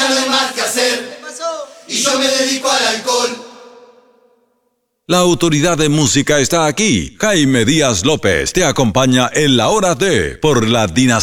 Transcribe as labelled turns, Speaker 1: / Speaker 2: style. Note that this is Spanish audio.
Speaker 1: ya no hay más que hacer. Y yo me dedico al alcohol.
Speaker 2: La autoridad de música está aquí. Jaime Díaz López te acompaña en la hora de Por la Dinastía.